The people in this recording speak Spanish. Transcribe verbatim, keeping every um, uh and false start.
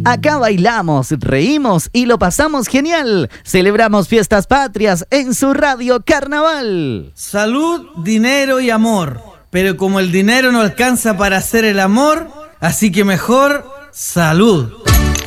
Acá bailamos, reímos y lo pasamos genial. Celebramos fiestas patrias en su radio Carnaval. Salud, dinero y amor. Pero como el dinero no alcanza para hacer el amor, así que mejor salud.